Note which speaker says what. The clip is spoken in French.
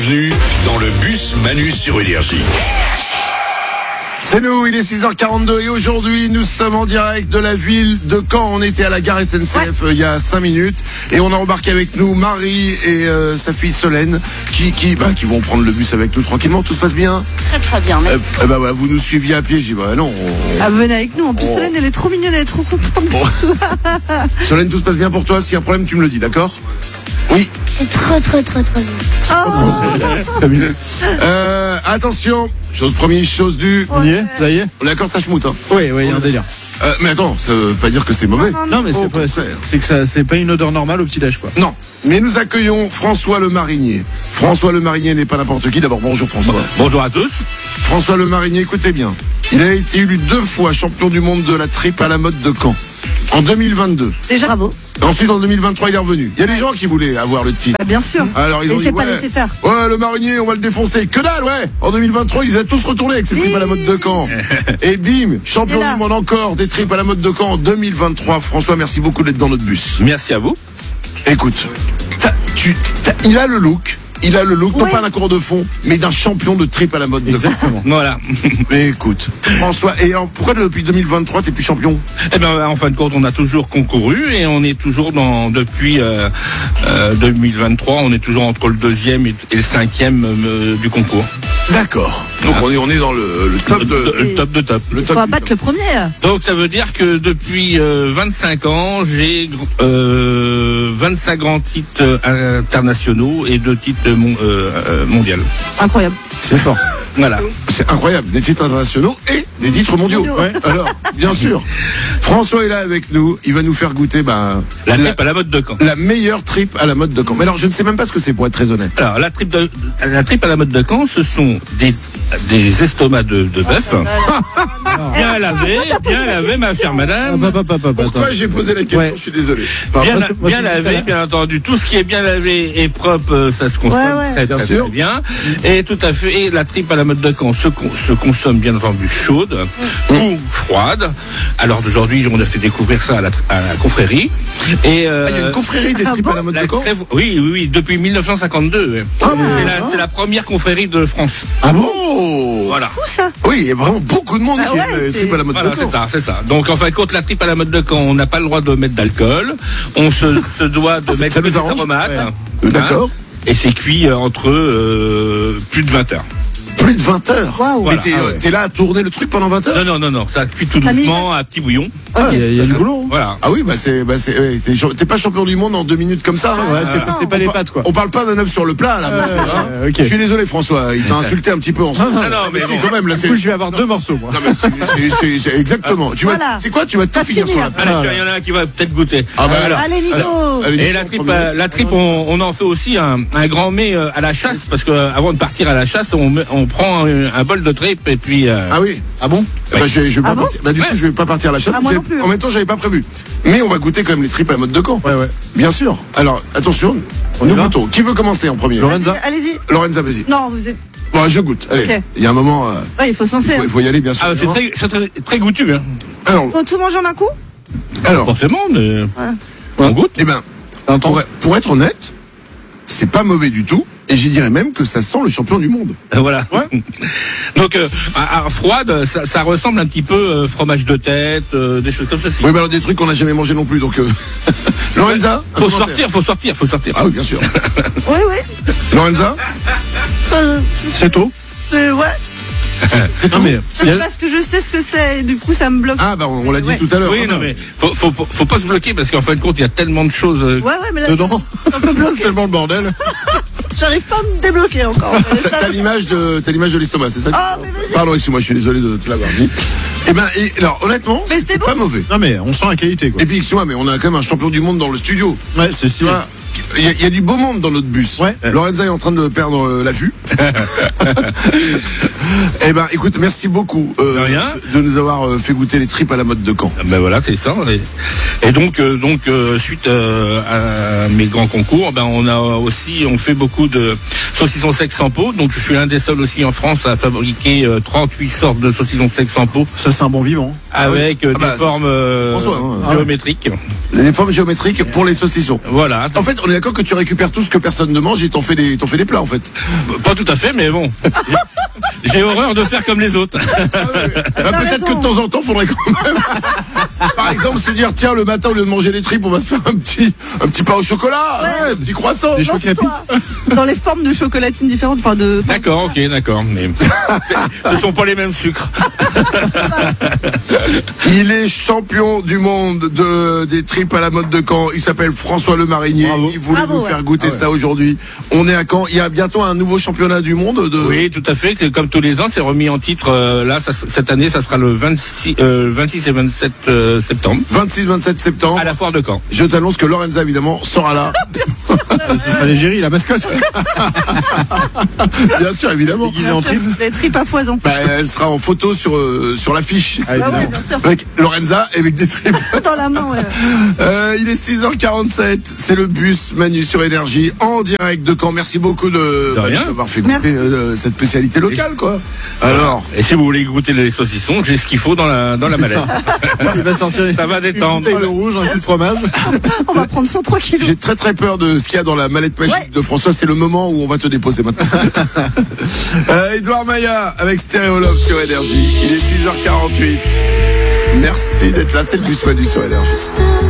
Speaker 1: Bienvenue dans le bus Manu sur Énergie.
Speaker 2: C'est nous, il est 6h42 et aujourd'hui nous sommes en direct de la ville de Caen. On était à la gare SNCF il y a 5 minutes et on a embarqué avec nous Marie et sa fille Solène qui vont prendre le bus avec nous tranquillement. Tout se passe bien?
Speaker 3: Très très bien, merci.
Speaker 2: Voilà, vous nous suiviez à pied. J'ai dit non.
Speaker 4: Venez avec nous. En plus, Solène, elle est trop mignonne, elle est trop contente.
Speaker 2: Solène, tout se passe bien pour toi? S'il y a un problème, tu me le dis, d'accord? Oui.
Speaker 3: Très bien.
Speaker 2: Attention, chose première, chose due.
Speaker 5: On y est, ça y est.
Speaker 2: On est d'accord, ça schmoute, hein?
Speaker 5: Oui, il y a un délire.
Speaker 2: Mais attends, ça veut pas dire que c'est mauvais.
Speaker 5: Non, mais
Speaker 2: Au
Speaker 5: c'est que ça, c'est pas une odeur normale au petit-déj, quoi.
Speaker 2: Non, mais nous accueillons François Le Marinier. François Le Marinier n'est pas n'importe qui. D'abord, bonjour François.
Speaker 1: Bonjour à tous.
Speaker 2: François Le Marinier, écoutez bien. Il a été élu 2 fois champion du monde de la tripe à la mode de Caen. En 2022.
Speaker 4: Déjà, bravo.
Speaker 2: Ensuite, en 2023, il est revenu. Il y a des gens qui voulaient avoir le titre.
Speaker 4: Bien sûr.
Speaker 2: Alors, ils ont
Speaker 4: Et
Speaker 2: dit,
Speaker 4: c'est pas laissé faire.
Speaker 2: Ouais, Le Marinier, on va le défoncer. Que dalle, ouais. En 2023, ils étaient tous retournés avec ces tripes à la mode de Caen. Et bim, champion
Speaker 4: Et là.
Speaker 2: du monde encore des tripes à la mode de Caen en 2023. François, merci beaucoup d'être dans notre bus.
Speaker 1: Merci à vous.
Speaker 2: Écoute, il a le look. Il a le look, non
Speaker 4: Oui.
Speaker 2: pas d'un cours de fond, mais d'un champion de trip à la mode de Caen.
Speaker 5: Exactement.
Speaker 1: Voilà.
Speaker 2: Mais écoute, François, et alors, pourquoi depuis 2023 t'es plus champion?
Speaker 1: Eh ben, en fin de compte, on a toujours concouru et on est toujours depuis 2023, on est toujours entre le 2e et le 5e du concours.
Speaker 2: D'accord. Donc on est dans le top de...
Speaker 1: Le top de top.
Speaker 2: Le
Speaker 4: On
Speaker 2: top
Speaker 4: va
Speaker 2: du
Speaker 4: battre
Speaker 2: top.
Speaker 4: le premier.
Speaker 1: Donc ça veut dire que depuis 25 ans, j'ai 25 grands titres internationaux et 2 titres mondiaux.
Speaker 4: Incroyable.
Speaker 5: C'est fort.
Speaker 1: Voilà.
Speaker 2: C'est incroyable, des titres internationaux et des titres mondiaux.
Speaker 4: Ouais.
Speaker 2: Alors, bien sûr, François est là avec nous, il va nous faire goûter
Speaker 1: La tripe à la mode de Caen.
Speaker 2: la meilleure tripe à la mode de Caen. Mais alors, je ne sais même pas ce que c'est pour être très honnête.
Speaker 1: Alors, la tripe à la mode de Caen, ce sont des estomacs de bœuf. Bien lavé, ma chère madame.
Speaker 2: Pourquoi j'ai posé la question?
Speaker 5: Ouais.
Speaker 2: Je suis désolé.
Speaker 1: Bien lavé, bien entendu. Tout ce qui est bien lavé et propre, ça se consomme
Speaker 4: Ouais.
Speaker 2: Bien
Speaker 1: très
Speaker 2: sûr.
Speaker 1: bien. Et tout à fait. Et la tripe à la mode de Caen se consomme bien entendu chaude ou froide. Alors d'aujourd'hui, on a fait découvrir ça à la confrérie. Et
Speaker 2: Il y a une confrérie des tripes à la mode de Caen?
Speaker 1: oui, depuis 1952. ouais. C'est la première confrérie de France.
Speaker 2: Ah bon?
Speaker 1: Voilà.
Speaker 4: Fou ça.
Speaker 2: Oui, il y a vraiment beaucoup de monde
Speaker 4: Ah
Speaker 2: qui
Speaker 4: ouais,
Speaker 2: aime les
Speaker 4: c'est-
Speaker 2: tripes à la mode
Speaker 1: Voilà,
Speaker 2: de Caen.
Speaker 1: c'est ça. Donc, en fin de compte, la tripe à la mode de Caen, on n'a pas le droit de mettre d'alcool. On se doit de mettre
Speaker 2: ça nous
Speaker 1: des
Speaker 2: arrange.
Speaker 1: aromates.
Speaker 2: D'accord.
Speaker 1: Et c'est cuit entre plus de 20 heures.
Speaker 2: Plus de 20 heures.
Speaker 4: Waouh.
Speaker 2: Mais
Speaker 1: Voilà.
Speaker 2: t'es là à tourner le truc pendant 20 heures?
Speaker 1: Non. Ça cuit tout
Speaker 4: T'as mis-
Speaker 1: doucement à petit bouillon.
Speaker 5: Il y a du boulot.
Speaker 1: Voilà.
Speaker 2: Ah oui, t'es pas champion du monde en 2 minutes comme ça. Hein.
Speaker 5: Ouais, c'est pas les pattes, quoi.
Speaker 2: On parle pas d'un œuf sur le plat, là. monsieur, hein.
Speaker 5: ok.
Speaker 2: Je suis désolé, François. Il t'a insulté un petit peu en ce moment.
Speaker 1: non, mais
Speaker 2: si,
Speaker 1: bon.
Speaker 2: quand même, là,
Speaker 5: Du
Speaker 2: c'est.
Speaker 5: coup, je vais avoir 2 morceaux, moi.
Speaker 2: Non, mais c'est exactement. Tu vas,
Speaker 4: Voilà.
Speaker 2: c'est quoi? Tu vas tout
Speaker 4: Pas
Speaker 2: finir sur
Speaker 4: finir.
Speaker 2: la
Speaker 1: Allez, il y en a un qui va peut-être goûter.
Speaker 2: Ah bah,
Speaker 1: Alors,
Speaker 4: Allez, Nico.
Speaker 2: allez,
Speaker 1: et la tripe, on en fait aussi un grand mets à la chasse, parce que avant de partir à la chasse, on prend un bol de tripe et puis.
Speaker 2: Ah oui.
Speaker 5: Ah bon?
Speaker 2: Bah, je vais pas
Speaker 4: Ah bon
Speaker 2: partir. Bah, du coup, je vais pas partir à la chasse.
Speaker 4: Ah, moi
Speaker 2: J'ai-
Speaker 4: non plus.
Speaker 2: En même temps, j'avais pas prévu. Mais on va goûter quand même les tripes à la mode de Caen.
Speaker 5: Ouais.
Speaker 2: Bien sûr. Alors, attention.
Speaker 5: On y
Speaker 2: Nous
Speaker 5: va
Speaker 2: goûtons. Qui veut commencer en premier?
Speaker 5: Lorenza.
Speaker 4: Allez-y.
Speaker 2: Lorenza, vas-y.
Speaker 4: Non, vous êtes.
Speaker 2: Bon, je goûte. Allez.
Speaker 4: Ok.
Speaker 2: Il y a un moment.
Speaker 4: Ouais, il faut se lancer.
Speaker 2: Il faut y aller, bien sûr.
Speaker 1: Ah, c'est très goûtu, hein.
Speaker 2: Alors,
Speaker 4: Faut tout manger en un coup.
Speaker 1: Forcément, mais. On goûte.
Speaker 2: eh ben, pour être honnête, c'est pas mauvais du tout. Et je dirais même que ça sent le champion du monde.
Speaker 1: Voilà. Donc, à froide, ça ressemble un petit peu fromage de tête, des choses comme ça.
Speaker 2: Oui, mais alors des trucs qu'on n'a jamais mangé non plus, donc. Lorenza, un
Speaker 1: Faut
Speaker 2: commentaire.
Speaker 1: sortir.
Speaker 2: Ah oui, bien sûr.
Speaker 4: Oui.
Speaker 2: Lorenza,
Speaker 5: C'est tôt.
Speaker 4: C'est ouais.
Speaker 2: c'est tout.
Speaker 5: Non, mais.
Speaker 4: C'est parce que je sais ce que c'est et du coup ça me bloque.
Speaker 2: Ah bah on l'a dit
Speaker 4: Ouais.
Speaker 2: tout à l'heure.
Speaker 1: Oui, non, mais faut pas se bloquer parce qu'en fin de compte, il y a tellement de choses.
Speaker 4: Ouais, mais là,
Speaker 5: Dedans.
Speaker 4: c'est un peu bloqué.
Speaker 5: Tellement le bordel.
Speaker 4: J'arrive pas à me débloquer encore.
Speaker 2: T'as l'image de l'estomac, c'est ça?
Speaker 4: Oh, mais vas-y.
Speaker 2: Pardon, excuse-moi, je suis désolé de te l'avoir dit. Eh ben, alors honnêtement,
Speaker 4: Mais c'est
Speaker 2: pas
Speaker 4: bon.
Speaker 2: mauvais.
Speaker 5: Non, mais on sent la qualité, quoi.
Speaker 2: Et puis excuse-moi, mais on a quand même un champion du monde dans le studio.
Speaker 5: Ouais, c'est
Speaker 2: Tu
Speaker 5: stylé.
Speaker 2: vois, il y a du beau monde dans notre bus.
Speaker 5: Ouais.
Speaker 2: Lorenza est en train de perdre la vue. Eh ben, écoute, merci beaucoup
Speaker 1: De rien.
Speaker 2: de nous avoir fait goûter les tripes à la mode de Caen.
Speaker 1: Ben voilà, c'est ça. Et donc, suite à mes grands concours, ben on fait beaucoup de saucissons secs sans peau. Donc, je suis l'un des seuls aussi en France à fabriquer 38 sortes de saucissons secs sans peau
Speaker 5: Ça, c'est un bon vivant.
Speaker 1: avec
Speaker 2: Ah bah,
Speaker 1: des formes
Speaker 2: François, hein.
Speaker 1: géométriques.
Speaker 2: Les formes géométriques pour les saucissons.
Speaker 1: Voilà.
Speaker 2: En fait, on est d'accord que tu récupères tout ce que personne ne mange et t'en fais des plats en fait.
Speaker 1: Pas tout à fait, mais bon. J'ai horreur de faire comme les autres.
Speaker 2: Peut-être que de temps en temps, faudrait quand même, par exemple, se dire tiens, le matin au lieu de manger les tripes, on va se faire un petit pain au chocolat, un petit croissant.
Speaker 5: Des chocolats
Speaker 4: Dans les formes de chocolatines différentes, enfin de.
Speaker 1: D'accord, ok, d'accord. Mais ce sont pas les mêmes sucres.
Speaker 2: Il est champion du monde des tripes à la mode de Caen. Il s'appelle François Le Marinier.
Speaker 5: Bravo.
Speaker 2: Il voulait
Speaker 4: Bravo,
Speaker 2: nous faire goûter ça aujourd'hui. On est à Caen. Il y a bientôt un nouveau championnat du monde de.
Speaker 1: Oui, tout à fait. Comme tous les ans, c'est remis en titre. Cette année, ça sera le 26 et 27 septembre.
Speaker 2: 26-27 septembre.
Speaker 1: À la foire de Caen.
Speaker 2: Je t'annonce que Lorenza, évidemment, sera là.
Speaker 5: Ce sera l'égérie, la mascotte.
Speaker 2: Bien sûr, évidemment.
Speaker 5: Déguisée en tripe.
Speaker 4: Des tripes à foison.
Speaker 2: Bah, elle sera en photo sur l'affiche.
Speaker 5: Ah, évidemment.
Speaker 4: Ouais, bien sûr.
Speaker 2: Avec Lorenza et avec des tripes.
Speaker 4: Dans la main, ouais.
Speaker 2: Il est 6h47. C'est le bus Manu sur Énergie en direct de Caen. Merci beaucoup de
Speaker 1: rien.
Speaker 2: d'avoir fait goûter cette spécialité locale, quoi. Alors.
Speaker 1: Et si vous voulez goûter les saucissons, j'ai ce qu'il faut dans la mallette.
Speaker 5: Il va sortir
Speaker 1: Ça va
Speaker 5: une
Speaker 1: détendre.
Speaker 5: bouteille de rouge, un coup de fromage.
Speaker 4: On va prendre 103 kilos.
Speaker 2: J'ai très très peur de ce qu'il y a dans la mallette magique
Speaker 4: Ouais.
Speaker 2: de François. C'est le moment où on va te déposer maintenant. Edouard Maillat avec Stéréo Love sur Énergie. Il est 6h48. Merci d'être là. C'est le bus Manu sur Énergie.